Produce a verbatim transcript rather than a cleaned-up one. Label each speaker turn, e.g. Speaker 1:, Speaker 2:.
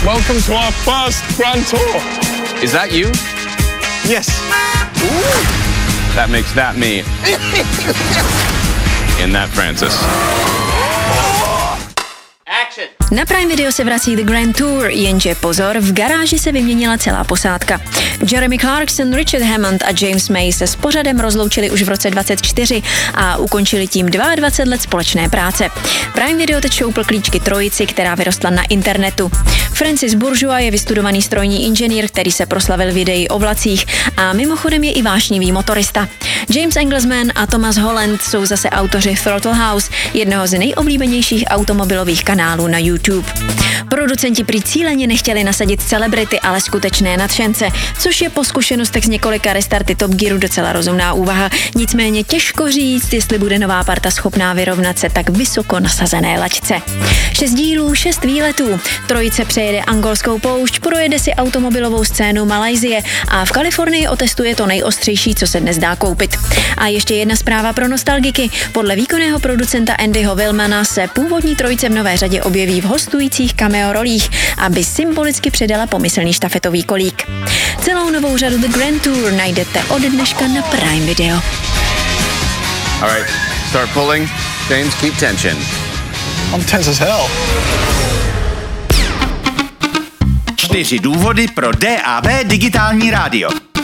Speaker 1: Welcome to our first Grand Tour.
Speaker 2: Is that you?
Speaker 1: Yes.
Speaker 2: Ooh. That makes that me. And that Francis.
Speaker 3: Na Prime Video se vrací The Grand Tour, jenže pozor, v garáži se vyměnila celá posádka. Jeremy Clarkson, Richard Hammond a James May se s pořadem rozloučili už v roce dvacet čtyři a ukončili tím dvacet dva let společné práce. Prime Video teď šoupl klíčky trojici, která vyrostla na internetu. Francis Bourgeois je vystudovaný strojní inženýr, který se proslavil videí o vlacích a mimochodem je i vášnivý motorista. James Englesman a Thomas Holland jsou zase autoři Throttle House, jednoho z nejoblíbenějších automobilových kanálů na YouTube. Producenti prý cíleně nechtěli nasadit celebrity, ale skutečné nadšence, což je po zkušenostech z několika restarty Top Gearu docela rozumná úvaha. Nicméně těžko říct, jestli bude nová parta schopná vyrovnat se tak vysoko nasazené laťce. Šest dílů, šest výletů. Trojice přejede angolskou poušť, projede si automobilovou scénu Malajsie a v Kalifornii otestuje to nejostřejší, co se dnes dá koupit. A ještě jedna zpráva pro nostalgiky. Podle výkonného producenta Andyho Wilmana se původní trojice v nové řadě objeví v hostujících cameo rolích, aby symbolicky předala pomyslný štafetový kolík. Celou novou řadu The Grand Tour najdete od dneška na Prime Video.
Speaker 2: All right, start pulling. James, keep tension.
Speaker 1: I'm tense as hell.
Speaker 4: Čtyři důvody pro D A B digitální rádio.